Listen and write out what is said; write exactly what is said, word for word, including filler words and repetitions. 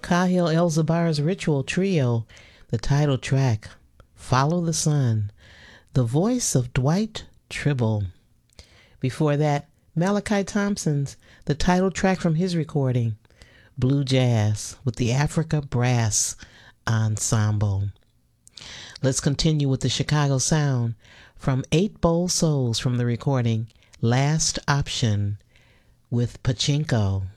Kahil Elzabar's Ritual Trio, the title track, Follow the Sun, the voice of Dwight Tribble. Before that, Malachi Thompson's, the title track from his recording, Blue Jazz, with the Africa Brass Ensemble. Let's continue with the Chicago sound from Eight Bowl Souls from the recording Last Option with Pachinko.